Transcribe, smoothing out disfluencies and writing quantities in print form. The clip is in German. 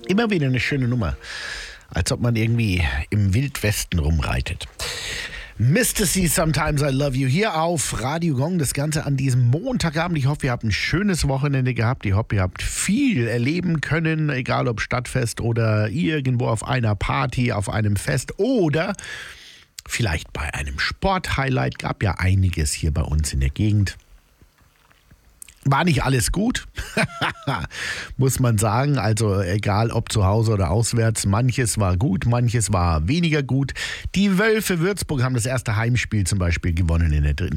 Immer wieder eine schöne Nummer. Als ob man irgendwie im Wildwesten rumreitet. Mr. C, Sometimes I Love You hier auf Radio Gong. Das Ganze an diesem Montagabend. Ich hoffe, ihr habt ein schönes Wochenende gehabt. Ich hoffe, ihr habt viel erleben können, egal ob Stadtfest oder irgendwo auf einer Party, auf einem Fest oder vielleicht bei einem Sporthighlight. Gab ja einiges hier bei uns in der Gegend. War nicht alles gut, muss man sagen. Also egal ob zu Hause oder auswärts, manches war gut, manches war weniger gut. Die Wölfe Würzburg haben das erste Heimspiel zum Beispiel gewonnen in der dritten